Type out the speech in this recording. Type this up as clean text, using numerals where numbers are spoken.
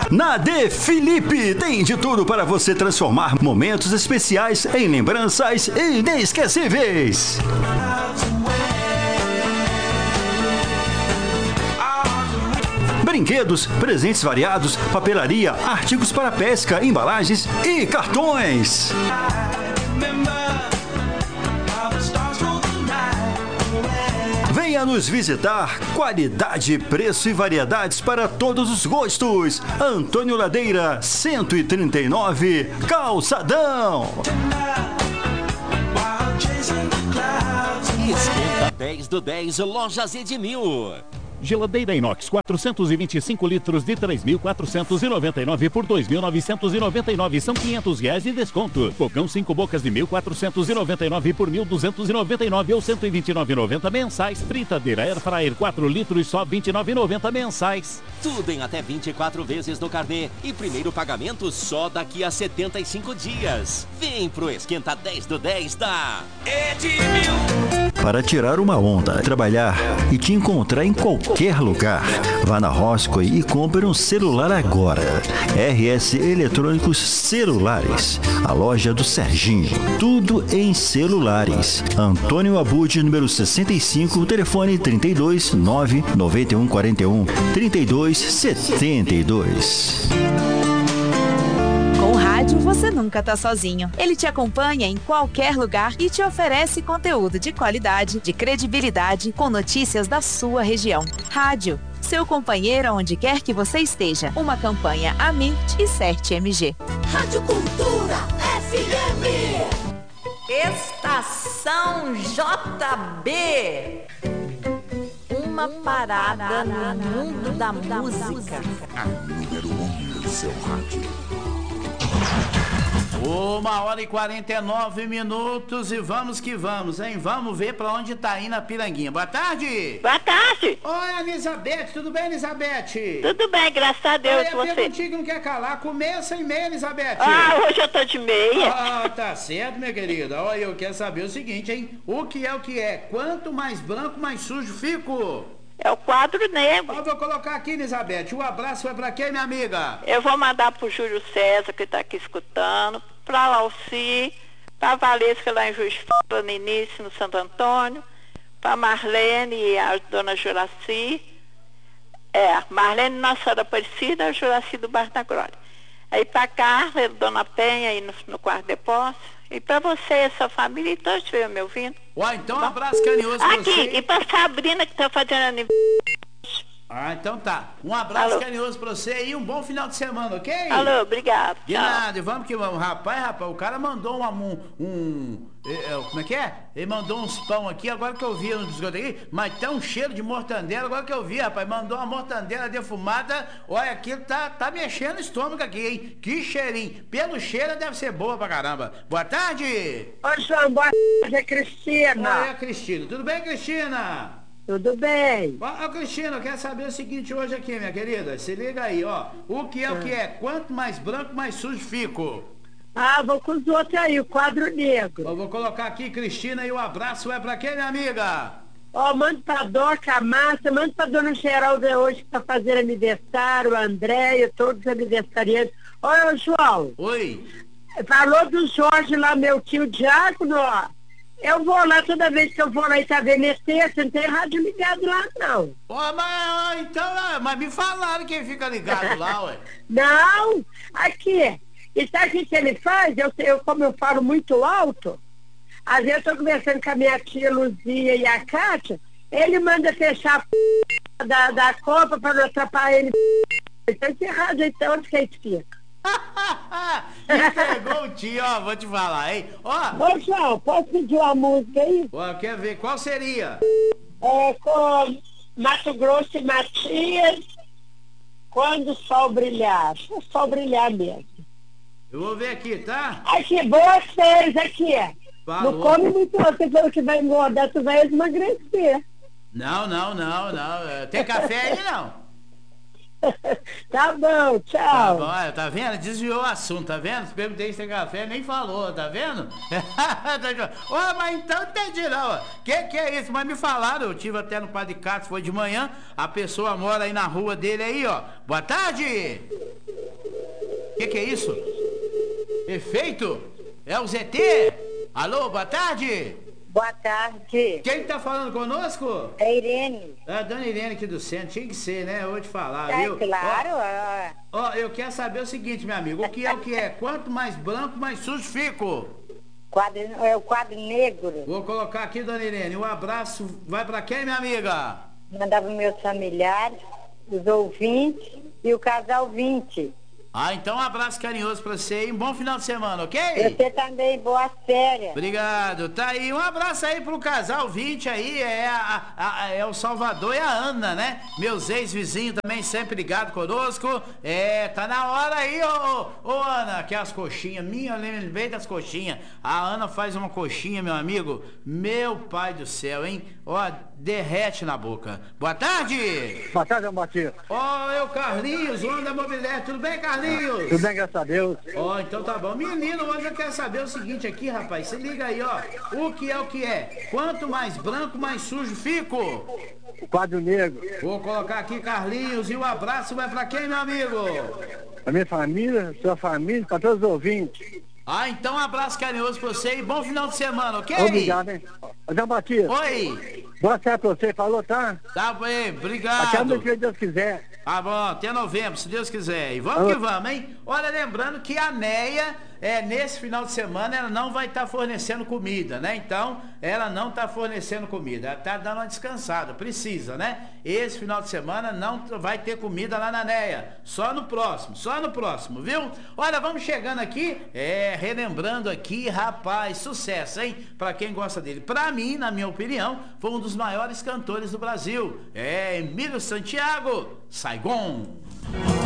Na De Felipe tem de tudo para você transformar momentos especiais em lembranças inesquecíveis. Brinquedos, presentes variados, papelaria, artigos para pesca, embalagens e cartões. Venha nos visitar. Qualidade, preço e variedades para todos os gostos. Antônio Ladeira, 139, Calçadão. Esquenta 10 do 10, Lojas Edmil. Geladeira inox 425 litros de 3.499 por 2.999, são R$500 de desconto. Fogão 5 bocas de 1.499 por 1.299 ou 129,90 mensais. Fritadeira Airfryer 4 litros só 29,90 mensais. Tudo em até 24 vezes no carnê e primeiro pagamento só daqui a 75 dias. Vem pro Esquenta 10 do 10 da Edmil. Para tirar uma onda, trabalhar e te encontrar em qualquer lugar. Vá na Roscoe e compre um celular agora. RS Eletrônicos Celulares, a loja do Serginho. Tudo em celulares. Antônio Abud, número 65, telefone 32 991 41 32 72. Com o rádio, você nunca tá sozinho. Ele te acompanha em qualquer lugar e te oferece conteúdo de qualidade, de credibilidade, com notícias da sua região. Rádio, seu companheiro onde quer que você esteja. Uma campanha Amit e CERT-MG. Rádio Cultura FM. Estação JB. Uma parada no mundo da música. A número 1 do seu rádio. 1h49 e vamos que vamos, hein? Vamos ver pra onde tá indo a Piranguinha. Boa tarde! Boa tarde! Oi, Elizabeth, tudo bem, Elizabeth? Tudo bem, graças a Deus, você. Você? Não quer calar, começa em meia, Elizabeth. Hoje eu tô de meia. Tá certo, minha querida. Olha, eu quero saber o seguinte, hein? O que é? Quanto mais branco, mais sujo fico. É o quadro negro. Eu vou colocar aqui, Elizabeth. O abraço vai pra quem, minha amiga? Eu vou mandar pro Júlio César, que tá aqui escutando, pra Lauci, pra Valesca lá em Juiz de Fora, no início, no Santo Antônio, pra Marlene e a dona Juraci. Marlene Nossa Senhora Aparecida, a Juraci do Bar da Glória. Aí pra Carla e dona Penha aí no quarto de posse. E pra você, essa família, e todos estiverem me ouvindo. Então um abraço carinhoso pra você. Aqui, e pra Sabrina, que tá fazendo aniversário. Então tá. Um abraço Alô. carinhoso pra você e um bom final de semana, ok? Alô, obrigado. De nada, vamos que vamos. Rapaz, o cara mandou como é que é? Ele mandou uns pão aqui, agora que eu vi no biscoito aqui, mas tá um cheiro de mortandela, agora que eu vi, rapaz, mandou uma mortandela defumada, olha, aquilo tá mexendo o estômago aqui, hein? Que cheirinho. Pelo cheiro deve ser boa pra caramba. Boa tarde! Oi, João, boa tarde, é Cristina. Oi, Cristina. Tudo bem, Cristina? Tudo bem. Cristina, eu quero saber o seguinte hoje aqui, minha querida. Se liga aí, ó. O que é? Quanto mais branco, mais sujo fico. Vou com os outros aí, o quadro negro. Eu vou colocar aqui, Cristina, e o abraço é pra quem, minha amiga? Manda pra Doca, Márcia, manda pra dona Geralda hoje que tá fazendo aniversário, a Andréia, todos os aniversariantes. Oi, João. Oi. Falou do Jorge lá, meu tio Diácono, ó. Eu vou lá, toda vez que eu vou lá em Tavernecer, você não tem rádio ligado lá, não. Mas me falaram que ele fica ligado lá, ué. Não, aqui. E sabe o que ele faz? Como eu falo muito alto, às vezes eu tô conversando com a minha tia Luzia e a Kátia, ele manda fechar a da Copa para não atrapalhar ele. Então esse rádio aí, onde que a gente fica? Me pegou o tio, ó, vou te falar, hein? Ô, João, posso pedir uma música aí? Quer ver, qual seria? Com Mato Grosso e Matias, Quando o Sol Brilhar. O sol brilhar mesmo. Eu vou ver aqui, tá? Aqui, boas férias, aqui. Falou. Não come muito, você falou que vai engordar, tu vai emagrecer. Não. Tem café aí, não? Tá bom, tchau. Tá bom, tá vendo? Desviou o assunto, tá vendo? Perguntei se tem café, nem falou, tá vendo? Mas então não entendi não. Que é isso? Mas me falaram, eu tive até no Padre Castro, foi de manhã, a pessoa mora aí na rua dele aí, ó. Boa tarde! Que é isso? Efeito? É o ZT? Alô, boa tarde. Boa tarde. Quem tá falando conosco? É Irene. É a dona Irene aqui do centro, tinha que ser, né? Eu vou te falar, É viu? claro. Ó, eu quero saber o seguinte, meu amigo, o que é? Quanto mais branco, mais sujo fico. É o quadro negro. Vou colocar aqui, dona Irene, um abraço vai pra quem, minha amiga? Mandar para meus familiares, os ouvintes e o casal 20. Ah, então um abraço carinhoso pra você e um bom final de semana, ok? Você também, boa férias. Obrigado, tá aí, um abraço aí pro casal 20 aí, é o Salvador e a Ana, né? Meus ex-vizinhos também sempre ligado conosco, tá na hora aí, ô Ana, que é as coxinhas, eu lembrei das coxinhas, a Ana faz uma coxinha, meu amigo, meu pai do céu, hein? Ó, derrete na boca. Boa tarde! Boa tarde, Batista. Ó, eu Carlinhos, o homem da mobilidade, tudo bem, Carlinhos? Tudo bem, graças a Deus. Ó, então tá bom. Menino, hoje eu quero saber o seguinte aqui, rapaz. Se liga aí, ó. O que é? Quanto mais branco, mais sujo fico. O quadro negro. Vou colocar aqui, Carlinhos. E o abraço vai pra quem, meu amigo? Pra minha família, sua família, pra todos os ouvintes. Ah, então um abraço carinhoso pra você e bom final de semana, ok? Obrigado, hein? Zé Batista. Oi. Boa tarde pra você, falou, tá? Tá bem, obrigado. Até o que Deus quiser. Tá bom, até novembro, se Deus quiser. E vamos que vamos, hein? Olha, lembrando que a NEA, nesse final de semana, ela não vai estar fornecendo comida, né? Então, ela não está fornecendo comida. Ela está dando uma descansada, precisa, né? Esse final de semana não vai ter comida lá na NEA. Só no próximo, viu? Olha, vamos chegando aqui, relembrando aqui, rapaz, sucesso, hein? Pra quem gosta dele. Pra mim, na minha opinião, foi um dos maiores cantores do Brasil. Emílio Santiago, Saigon.